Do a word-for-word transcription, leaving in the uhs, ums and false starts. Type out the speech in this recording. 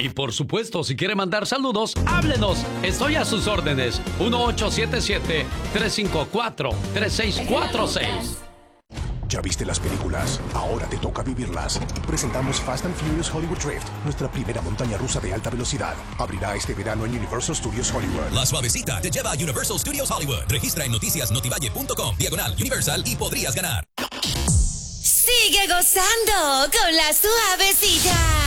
Y por supuesto, si quiere mandar saludos, háblenos. Estoy a sus órdenes. uno ocho siete siete, tres cinco cuatro, tres seis cuatro seis. ¿Ya viste las películas? Ahora te toca vivirlas. Presentamos Fast and Furious Hollywood Drift, nuestra primera montaña rusa de alta velocidad. Abrirá este verano en Universal Studios Hollywood. La suavecita te lleva a Universal Studios Hollywood. Registra en noticias notivalle punto com, diagonal Universal, y podrías ganar. Sigue gozando con la suavecita.